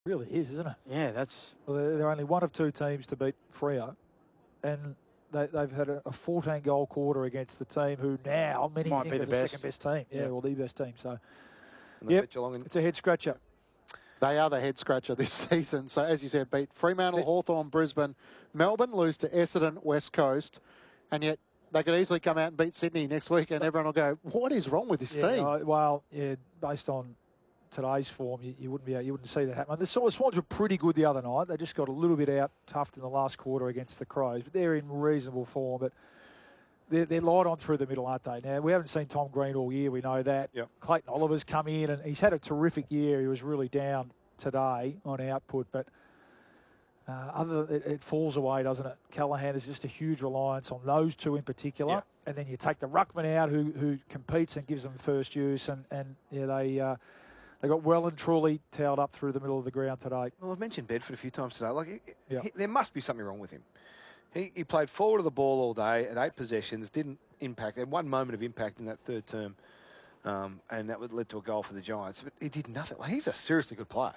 really is, isn't it? Yeah, that's... Well, they're only one of two teams to beat Freo, and they've had a 14-goal quarter against the team who now many Might think be are the the best. second-best team. Yeah, well, the best team. So, Yep. it's a head-scratcher. They are the head-scratcher this season. So, as you said, beat Fremantle, Hawthorn, Brisbane, Melbourne, lose to Essendon, West Coast, and yet they could easily come out and beat Sydney next week, and everyone will go, what is wrong with this team? Well, based on today's form, you wouldn't see that happen. The Swans were pretty good the other night. They just got a little bit out toughed in the last quarter against the Crows, but they're in reasonable form. But they're light on through the middle, aren't they? Now, we haven't seen Tom Green all year. We know that. Yep. Clayton Oliver's come in, and he's had a terrific year. He was really down today on output, but it falls away, doesn't it? Callaghan is just a huge reliance on those two in particular. Yep. And then you take the ruckman out who competes and gives them first use, and they got well and truly towed up through the middle of the ground today. Well, I've mentioned Bedford a few times today. There must be something wrong with him. He played forward of the ball all day at 8 possessions, didn't impact. Had one moment of impact in that third term, and that led to a goal for the Giants. But he did nothing. He's a seriously good player.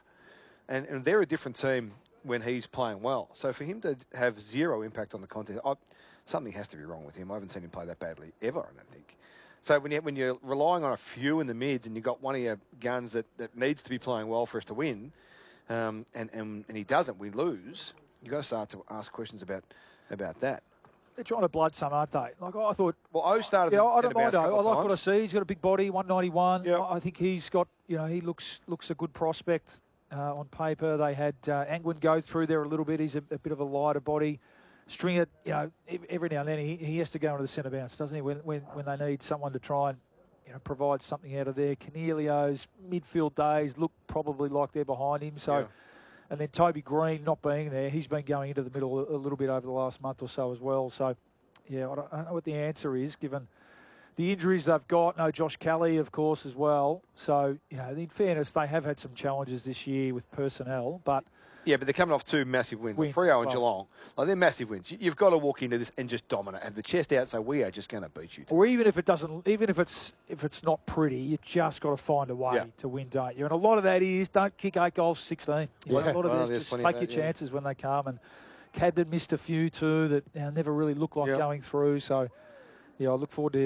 And they're a different team when he's playing well. So for him to have zero impact on the contest, something has to be wrong with him. I haven't seen him play that badly ever, I don't think. So when you're relying on a few in the mids and you've got one of your guns that needs to be playing well for us to win, and he doesn't, we lose, you've got to start to ask questions about that. They're trying to blood some, aren't they? Like I thought. Well, O started. Yeah, I don't mind. I like times. what I see. He's got a big body, 191. Yep. I think he's got. He looks a good prospect on paper. They had Angwin go through there a little bit. He's a bit of a lighter body. Stringer, every now and then he has to go into the centre bounce, doesn't he? When they need someone to try and provide something out of there. Cornelio's midfield days look probably like they're behind him. So. Yeah. And then Toby Green not being there, he's been going into the middle a little bit over the last month or so as well. So, yeah, I don't know what the answer is, given the injuries they've got. No Josh Kelly, of course, as well. So, in fairness, they have had some challenges this year with personnel, but... Yeah, but they're coming off 2 massive wins. Freo and Geelong. They're massive wins. You've got to walk into this and just dominate. Have the chest out and say, we are just going to beat you. Or even if it doesn't, if it's not pretty, you just got to find a way to win, don't you? And a lot of that is don't kick 8 goals 16. A lot of it is just take your chances when they come. And Cadman missed a few too that never really looked like going through. So, yeah, I look forward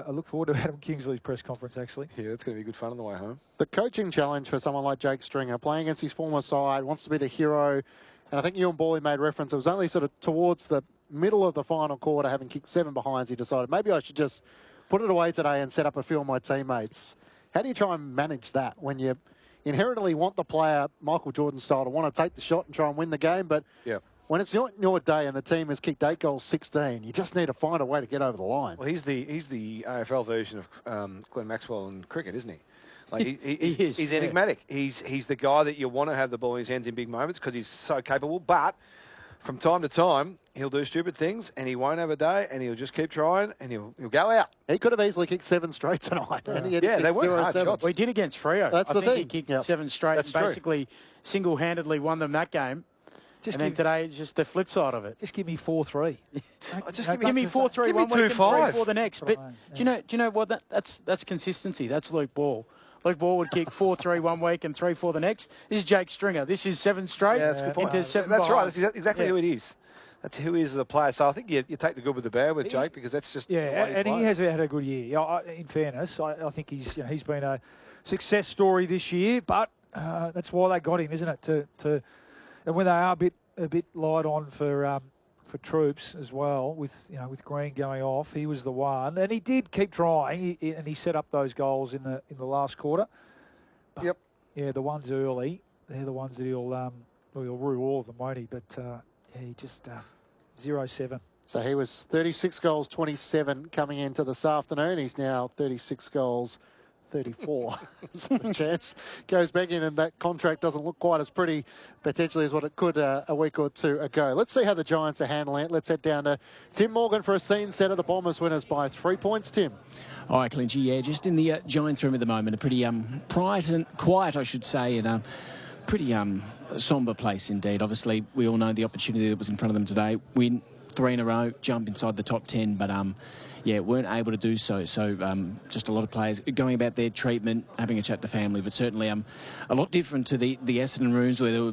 to Adam Kingsley's press conference, actually. Yeah, it's going to be good fun on the way home. The coaching challenge for someone like Jake Stringer, playing against his former side, wants to be the hero. And I think you and Bally made reference. It was only sort of towards the middle of the final quarter, having kicked 7 behinds, he decided maybe I should just put it away today and set up a few of my teammates. How do you try and manage that when you inherently want the player, Michael Jordan style, to want to take the shot and try and win the game, but when it's not your day and the team has kicked 8 goals 16, you just need to find a way to get over the line. Well, he's the AFL version of Glenn Maxwell in cricket, isn't he? Like he is. He's enigmatic. He's the guy that you want to have the ball in his hands in big moments because he's so capable. But from time to time, he'll do stupid things and he won't have a day and he'll just keep trying and he'll go out. He could have easily kicked 7 straight tonight. They weren't hard shots. Well, he did against Freo. That's the thing. He kicked 7 straight. That's and basically single-handedly won them that game. Then today, it's just the flip side of it. Just give me 4-3. Just give me 4-3 give one me week 2-5 and 3-4 the next. But do you know what? That's consistency. That's Luke Ball. Luke Ball would kick 4-3 one week and 3-4 the next. This is Jake Stringer. This is 7 straight that's a good point. into 7 That's right. behinds. That's exactly who it is. That's who he is as a player. So I think you take the good with the bad with Jake because that's just the way he has had a good year. In fairness, I think he's been a success story this year. But that's why they got him, isn't it? And when they are a bit light on for Troops as well, with Green going off, he was the one, and he did keep trying, and he set up those goals in the last quarter. But, yeah, the ones early, they're the ones that he'll rue all of them, won't he? But he just 0-7. So he was 36 goals, 27 coming into this afternoon. He's now 36 goals, 34. So the chance goes back in, and that contract doesn't look quite as pretty potentially as what it could a week or two ago. Let's see how the Giants are handling it. Let's head down to Tim Morgan for a scene set of the Bombers winners by 3 points. Tim. Hi, Clinchy. Yeah, just in the Giants room at the moment. A pretty quiet, I should say, and pretty sombre place indeed. Obviously, we all know the opportunity that was in front of them today. Win 3 in a row, jump inside the top 10, but weren't able to do so. So just a lot of players going about their treatment, having a chat to family, but certainly a lot different to the Essendon rooms where there were